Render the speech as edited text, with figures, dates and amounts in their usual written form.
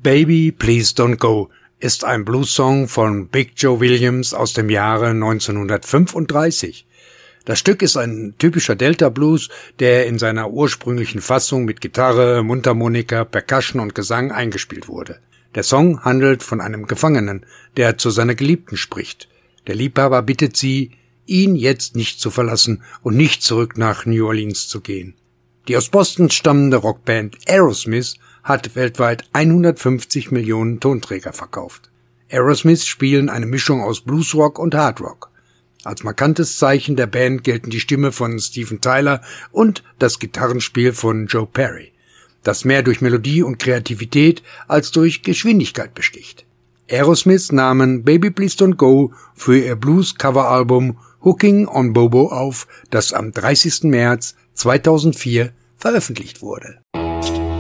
Baby, Please Don't Go ist ein Blues-Song von Big Joe Williams aus dem Jahre 1935. Das Stück ist ein typischer Delta-Blues, der in seiner ursprünglichen Fassung mit Gitarre, Mundharmonika, Percussion und Gesang eingespielt wurde. Der Song handelt von einem Gefangenen, der zu seiner Geliebten spricht. Der Liebhaber bittet sie, ihn jetzt nicht zu verlassen und nicht zurück nach New Orleans zu gehen. Die aus Boston stammende Rockband Aerosmith hat weltweit 150 Millionen Tonträger verkauft. Aerosmith spielen eine Mischung aus Bluesrock und Hardrock. Als markantes Zeichen der Band gelten die Stimme von Steven Tyler und das Gitarrenspiel von Joe Perry, das mehr durch Melodie und Kreativität als durch Geschwindigkeit besticht. Aerosmith nahmen Baby Please Don't Go für ihr Blues-Cover-Album Hooking on Bobo auf, das am 30. März 2004 veröffentlicht wurde.